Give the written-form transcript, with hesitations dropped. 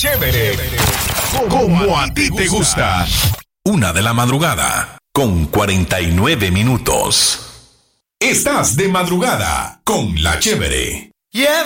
Chévere. Como a ti te gusta. 1:00 con 49 minutos. Estás de madrugada con La Chévere.